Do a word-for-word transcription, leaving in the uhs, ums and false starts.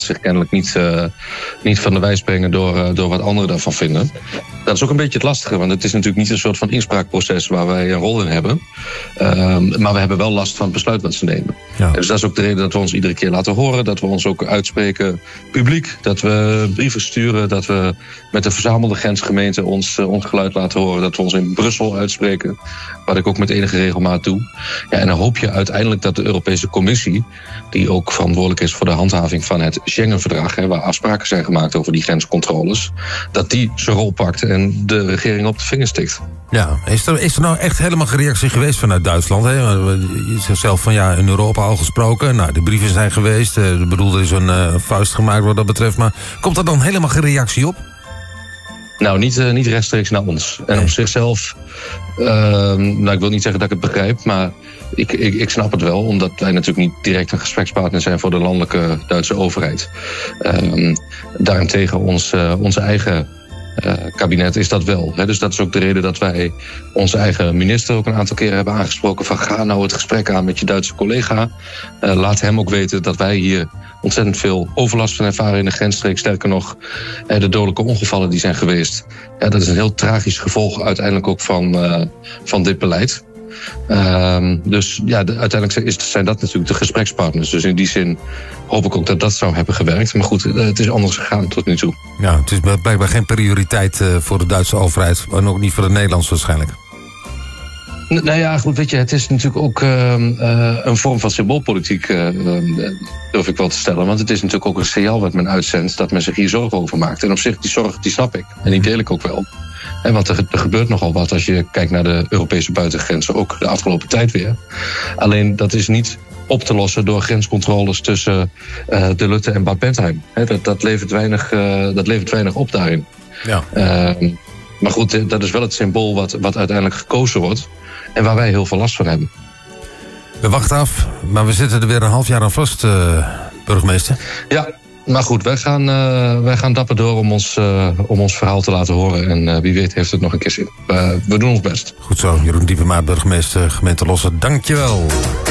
zich kennelijk niet, uh, niet van de wijs brengen door, uh, door wat anderen daarvan vinden. Dat is ook een beetje het lastige, want het is natuurlijk niet een soort van inspraakproces waar wij een rol in hebben. Uh, maar we hebben wel last van het besluit wat ze nemen. Ja. En dus dat is ook de reden dat we ons iedere keer laten horen, dat we ons ook uitspreken publiek, dat we brieven sturen, dat we met de verzamelde grensgemeenten ons, uh, ons geluid laten horen, dat we ons in Brussel uitspreken, wat ik ook met enige regelmaat doe. Ja, en dan hoop je uiteindelijk dat de Europese Commissie, die ook verantwoordelijk is voor de handhaving van het Schengen-verdrag, hè, waar afspraken zijn gemaakt over die grenscontroles, dat die zijn rol pakt en de regering op de vingers tikt. Ja, is er, is er nou echt helemaal geen reactie geweest vanuit Duitsland? Hè? Je zegt zelf van ja, in Europa al gesproken. Nou, de brieven zijn geweest. Ik bedoel, er is een uh, vuist gemaakt wat dat betreft. Maar komt er dan helemaal geen reactie op? Nou, niet, uh, niet rechtstreeks naar ons. En nee. Op zichzelf, uh, nou, ik wil niet zeggen dat ik het begrijp, maar ik, ik, ik snap het wel, omdat wij natuurlijk niet direct een gesprekspartner zijn voor de landelijke Duitse overheid. Uh, daarentegen ons, uh, onze eigen uh, kabinet is dat wel. Hè? Dus dat is ook de reden dat wij onze eigen minister ook een aantal keren hebben aangesproken van ga nou het gesprek aan met je Duitse collega. Uh, laat hem ook weten dat wij hier ontzettend veel overlast van ervaren in de grensstreek. Sterker nog, de dodelijke ongevallen die zijn geweest. Ja, dat is een heel tragisch gevolg uiteindelijk ook van, uh, van dit beleid. Uh, dus ja, de, uiteindelijk is, zijn dat natuurlijk de gesprekspartners. Dus in die zin hoop ik ook dat dat zou hebben gewerkt. Maar goed, het is anders gegaan tot nu toe. Ja, het is blijkbaar geen prioriteit uh, voor de Duitse overheid. En ook niet voor de Nederlandse waarschijnlijk. Nou ja, goed, weet je, het is natuurlijk ook uh, uh, een vorm van symboolpolitiek, uh, uh, durf ik wel te stellen. Want het is natuurlijk ook een signaal wat men uitzendt dat men zich hier zorgen over maakt. En op zich, die zorg, die snap ik. En die deel ik ook wel. En want er, er gebeurt nogal wat als je kijkt naar de Europese buitengrenzen, ook de afgelopen tijd weer. Alleen, dat is niet op te lossen door grenscontroles tussen uh, De Lutte en Bad Bentheim. He, dat, dat, levert weinig, uh, dat levert weinig op daarin. Ja. Uh, maar goed, dat is wel het symbool wat, wat uiteindelijk gekozen wordt. En waar wij heel veel last van hebben. We wachten af, maar we zitten er weer een half jaar aan vast, uh, burgemeester. Ja, maar goed, wij gaan, uh, wij gaan dapper door om ons, uh, om ons verhaal te laten horen. En uh, wie weet heeft het nog een keer zin. Uh, we doen ons best. Goed zo, Jeroen Diepema, burgemeester gemeente Losser. Dank je wel.